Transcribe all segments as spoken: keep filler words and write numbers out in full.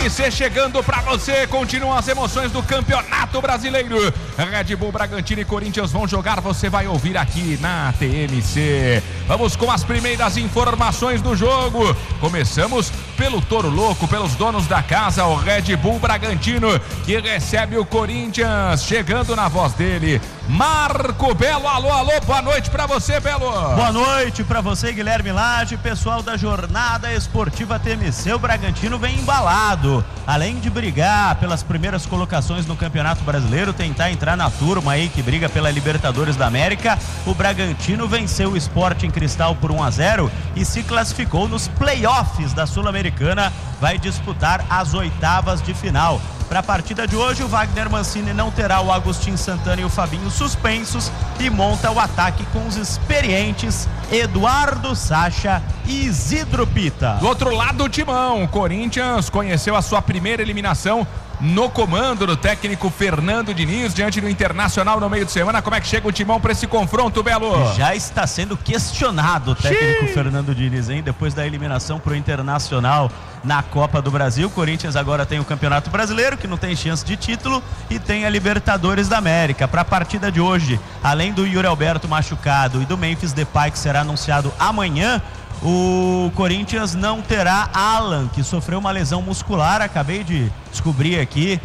M C chegando pra você. Continuam as emoções do Campeonato Brasileiro. Red Bull Bragantino e Corinthians vão jogar. Você vai ouvir aqui na T M C. Vamos com as primeiras informações do jogo. Começamos pelo Toro Louco, pelos donos da casa, o Red Bull Bragantino, que recebe o Corinthians. Chegando na voz dele, Marco Belo. Alô, alô, boa noite pra você, Belo. Boa noite pra você, Guilherme Lage, pessoal da Jornada Esportiva T M C. O Bragantino vem embalado, além de brigar pelas primeiras colocações no Campeonato Brasileiro, tentar entrar na turma aí que briga pela Libertadores da América. O Bragantino venceu o Sporting Cristal por um a zero e se classificou nos playoffs da Sul-Americana. Vai disputar as oitavas de final. Para a partida de hoje, o Wagner Mancini não terá o Agostinho Santana e o Fabinho suspensos e monta o ataque com os experientes Eduardo Sacha e Isidro Pita. Do outro lado, o Timão. O Corinthians conheceu a sua primeira eliminação no comando do técnico Fernando Diniz, diante do Internacional no meio de semana. Como é que chega o Timão para esse confronto, Belo? Já está sendo questionado o técnico Xiii. Fernando Diniz, hein? Depois da eliminação para o Internacional na Copa do Brasil. O Corinthians agora tem o Campeonato Brasileiro, que não tem chance de título, e tem a Libertadores da América. Para a partida de hoje, além do Yuri Alberto machucado e do Memphis Depay, que será anunciado amanhã, o Corinthians não terá Alan, que sofreu uma lesão muscular. Acabei de descobrir aqui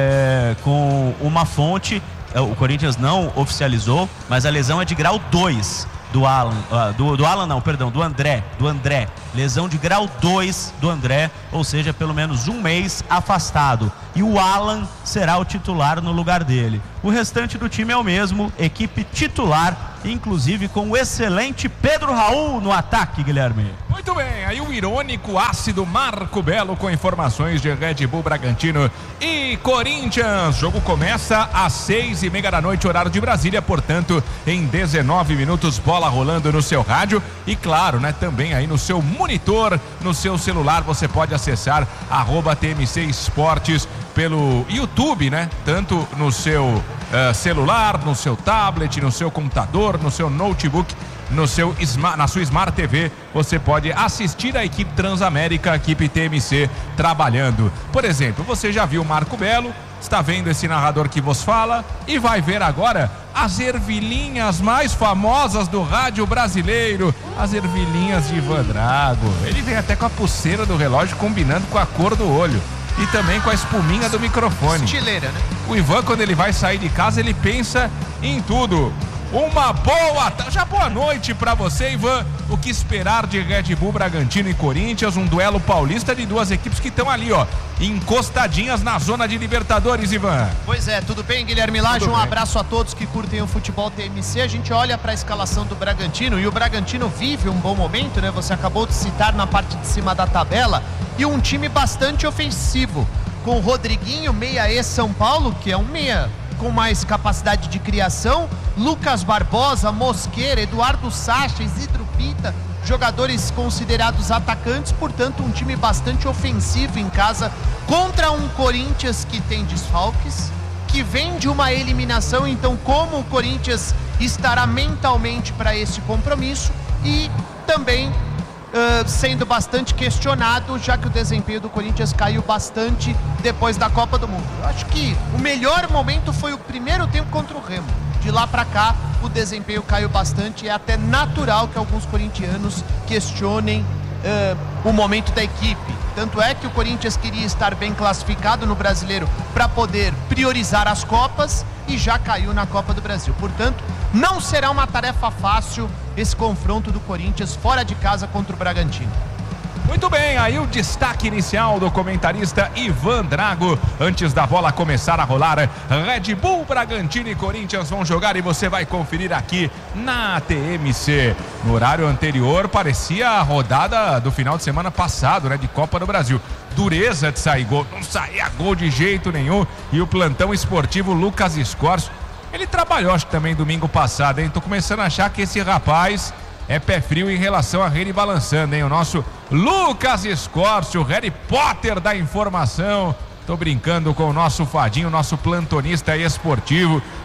é, com uma fonte. O Corinthians não oficializou, mas a lesão é de grau dois do Alan, uh, do, do Alan não, perdão, do André, do André, lesão de grau dois do André, ou seja, pelo menos um mês afastado, e o Alan será o titular no lugar dele. O restante do time é o mesmo, equipe titular, inclusive com o excelente Pedro Raul no ataque, Guilherme. Muito bem, aí o irônico ácido Marco Belo com informações de Red Bull Bragantino e Corinthians. O jogo começa às seis e meia da noite, horário de Brasília, portanto, em dezenove minutos, bola rolando no seu rádio e, claro, né, também aí no seu monitor, no seu celular. Você pode acessar arroba T M C Esportes pelo YouTube, né? Tanto no seu uh, celular, no seu tablet, no seu computador, no seu notebook, no seu, na sua Smart T V, você pode assistir a equipe Transamérica, a equipe T M C trabalhando. Por exemplo, você já viu o Marco Belo, está vendo esse narrador que vos fala e vai ver agora as ervilhinhas mais famosas do rádio brasileiro, as ervilhinhas de Ivan Drago. Ele vem até com a pulseira do relógio combinando com a cor do olho e também com a espuminha do microfone. Estileira, né? O Ivan, quando ele vai sair de casa, ele pensa em tudo. Uma boa, já boa noite pra você, Ivan. O que esperar de Red Bull Bragantino e Corinthians, um duelo paulista de duas equipes que estão ali, ó, encostadinhas na zona de Libertadores, Ivan. Pois é, tudo bem, Guilherme Lage? Um abraço a todos que curtem o futebol T M C. A gente olha para a escalação do Bragantino e o Bragantino vive um bom momento, né? Você acabou de citar na parte de cima da tabela, e um time bastante ofensivo, com o Rodriguinho, meia ex-São Paulo, que é um meia com mais capacidade de criação, Lucas Barbosa, Mosqueira, Eduardo Sacha, Isidro Pita, jogadores considerados atacantes, portanto um time bastante ofensivo em casa contra um Corinthians que tem desfalques, que vem de uma eliminação. Então, como o Corinthians estará mentalmente para esse compromisso, e também Uh, sendo bastante questionado, já que o desempenho do Corinthians caiu bastante depois da Copa do Mundo. Eu acho que o melhor momento foi o primeiro tempo contra o Remo. De lá para cá, o desempenho caiu bastante. É até natural que alguns corintianos questionem uh, o momento da equipe. Tanto é que o Corinthians queria estar bem classificado no Brasileiro para poder priorizar as Copas e já caiu na Copa do Brasil. Portanto, não será uma tarefa fácil esse confronto do Corinthians fora de casa contra o Bragantino. Muito bem, aí o destaque inicial do comentarista Ivan Drago. Antes da bola começar a rolar, Red Bull Bragantino e Corinthians vão jogar e você vai conferir aqui na T M C. No horário anterior parecia a rodada do final de semana passado, né, de Copa do Brasil. Dureza de sair gol, não saía gol de jeito nenhum. E o plantão esportivo Lucas Escorcio, ele trabalhou acho que também domingo passado, hein? Tô começando a achar que esse rapaz é pé frio em relação à rede balançando, hein? O nosso Lucas Escorcio, o Harry Potter da informação. Tô brincando com o nosso Fadinho, nosso plantonista esportivo,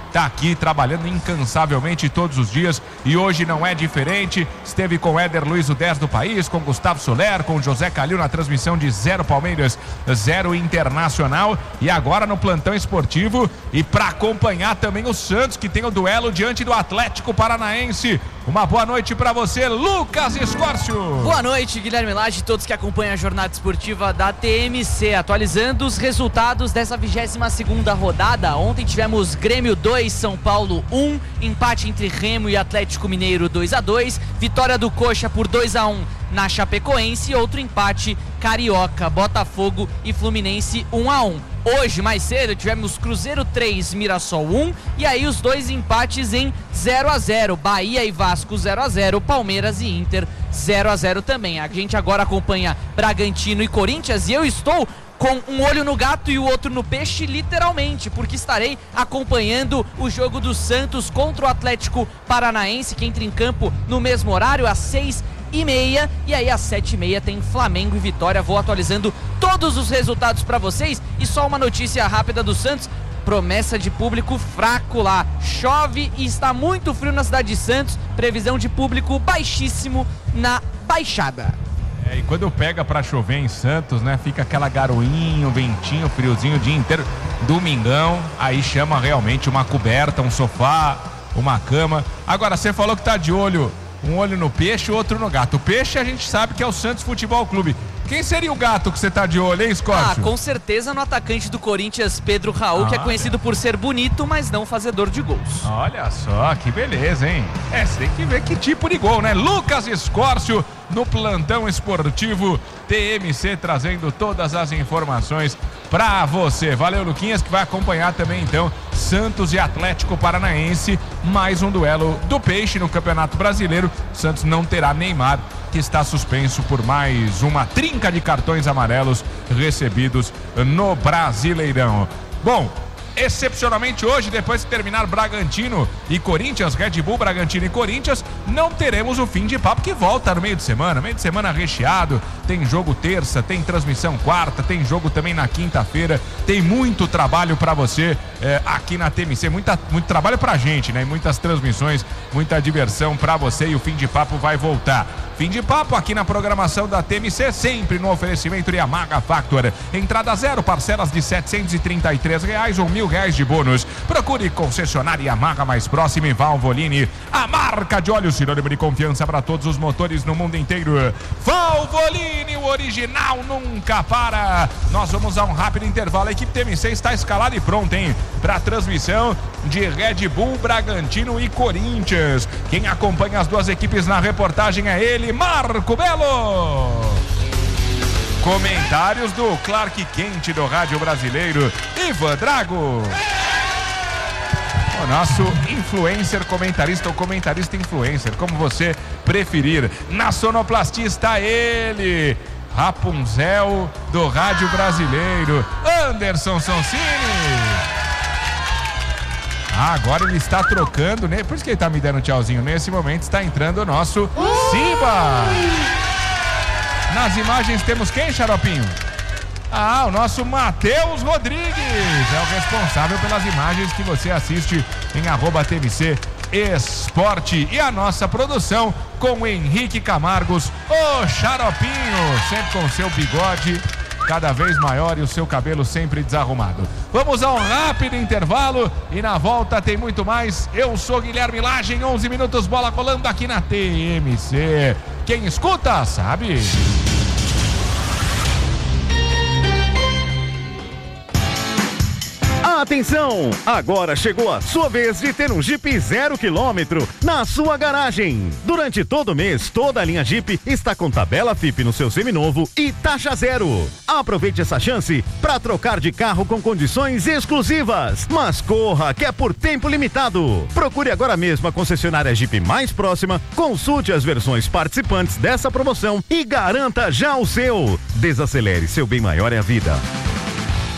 tá aqui trabalhando incansavelmente todos os dias e hoje não é diferente. Esteve com o Éder Luiz, o dez do país, com Gustavo Soler, com José Calil na transmissão de zero Palmeiras, zero Internacional e agora no plantão esportivo e para acompanhar também o Santos, que tem o duelo diante do Atlético Paranaense. Uma boa noite para você, Lucas Escórcio. Boa noite, Guilherme Lage, todos que acompanham a jornada esportiva da T M C, atualizando os resultados dessa vigésima segunda rodada. Ontem tivemos Grêmio dois, São Paulo um, empate entre Remo e Atlético Mineiro dois a dois, vitória do Coxa por dois a um na Chapecoense e outro empate Carioca, Botafogo e Fluminense um a um. Hoje, mais cedo, tivemos Cruzeiro três, Mirassol um e aí os dois empates em zero a zero, Bahia e Vasco zero a zero, Palmeiras e Inter zero a zero também. A gente agora acompanha Bragantino e Corinthians e eu estou com um olho no gato e o outro no peixe, literalmente, porque estarei acompanhando o jogo do Santos contra o Atlético Paranaense, que entra em campo no mesmo horário, às seis e meia, e aí às sete e meia tem Flamengo e Vitória. Vou atualizando todos os resultados para vocês e só uma notícia rápida do Santos. Promessa de público fraco lá, chove e está muito frio na cidade de Santos, previsão de público baixíssimo na Baixada. É, e quando pega pra chover em Santos, né, fica aquela garoinho, ventinho, friozinho o dia inteiro, domingão, aí chama realmente uma coberta, um sofá, uma cama. Agora, você falou que tá de olho, um olho no peixe, outro no gato. O peixe a gente sabe que é o Santos Futebol Clube. Quem seria o gato que você tá de olho, hein, Scott? Ah, com certeza no atacante do Corinthians, Pedro Raul, ah, que é conhecido é. por ser bonito, mas não fazedor de gols. Olha só, que beleza, hein? É, você tem que ver que tipo de gol, né? Lucas Escórcio no plantão esportivo T M C, trazendo todas as informações pra você. Valeu, Luquinhas, que vai acompanhar também, então, Santos e Atlético Paranaense, mais um duelo do Peixe no Campeonato Brasileiro. Santos não terá Neymar, que está suspenso por mais uma trinca de cartões amarelos recebidos no Brasileirão. Bom, excepcionalmente hoje, depois de terminar Bragantino e Corinthians, Red Bull, Bragantino e Corinthians, não teremos o fim de papo, que volta no meio de semana, meio de semana recheado, tem jogo terça, tem transmissão quarta, tem jogo também na quinta-feira, tem muito trabalho para você é, aqui na T M C, muita, muito trabalho pra gente, né, e muitas transmissões, muita diversão para você, e o fim de papo vai voltar. Fim de papo aqui na programação da T M C, sempre no oferecimento de Yamaha Factor. Entrada zero, parcelas de setecentos e trinta e três reais ou mil reais de bônus. Procure concessionária Yamaha mais próxima e Valvoline, a marca de óleo sinônimo de confiança para todos os motores no mundo inteiro. Valvoline, o original nunca para. Nós vamos a um rápido intervalo. A equipe T M C está escalada e pronta, hein, para a transmissão de Red Bull, Bragantino e Corinthians. Quem acompanha as duas equipes na reportagem é ele, Marco Belo. Comentários do Clark Quente do Rádio Brasileiro, Ivan Drago. O nosso influencer comentarista ou comentarista influencer, como você preferir. Na sonoplastia está ele, Rapunzel do Rádio Brasileiro, Anderson Sonsini. Ah, agora ele está trocando, né? Por isso que ele está me dando tchauzinho. Nesse momento está entrando o nosso Simba. Nas imagens temos quem, Xaropinho? Ah, o nosso Matheus Rodrigues. É o responsável pelas imagens que você assiste em arroba T M C Esporte. E a nossa produção com o Henrique Camargos, o Xaropinho, sempre com seu bigode cada vez maior e o seu cabelo sempre desarrumado. Vamos a um rápido intervalo e na volta tem muito mais. Eu sou Guilherme Lage, em onze minutos, bola rolando aqui na T M C. Quem escuta, sabe. Atenção! Agora chegou a sua vez de ter um Jeep zero quilômetro na sua garagem. Durante todo o mês, toda a linha Jeep está com tabela F I P no seu seminovo e taxa zero. Aproveite essa chance para trocar de carro com condições exclusivas. Mas corra, que é por tempo limitado. Procure agora mesmo a concessionária Jeep mais próxima, consulte as versões participantes dessa promoção e garanta já o seu. Desacelere, seu bem maior é a vida.